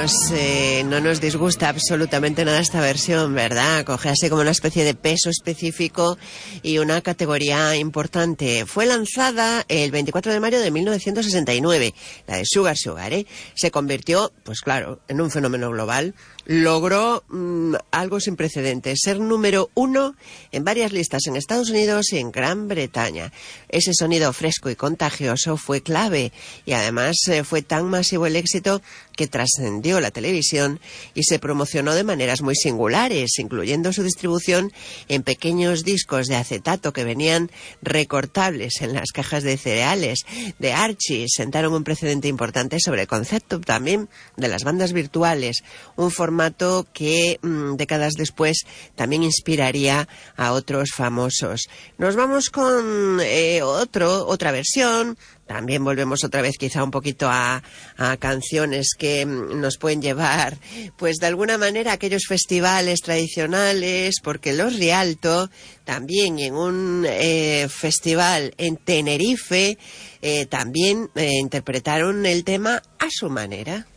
no nos disgusta absolutamente nada esta versión, ¿verdad? Coge así como una especie de peso específico y una categoría importante. Fue lanzada el 24 de mayo de 1969, la de Sugar Sugar, ¿eh? Se convirtió, pues claro, en un fenómeno global. Logró algo sin precedentes, ser número 1 en varias listas en Estados Unidos y en Gran Bretaña. Ese sonido fresco y contagioso fue clave y además fue tan masivo el éxito que trascendió la televisión y se promocionó de maneras muy singulares, incluyendo su distribución en pequeños discos de acetato que venían recortables en las cajas de cereales de Archie. Sentaron un precedente importante sobre el concepto también de las bandas virtuales, un formato que décadas después también inspiraría a otros famosos. Nos vamos con otra versión. También volvemos otra vez quizá un poquito a canciones que nos pueden llevar, pues de alguna manera a aquellos festivales tradicionales, porque los Rialto también en un festival en Tenerife también interpretaron el tema a su manera.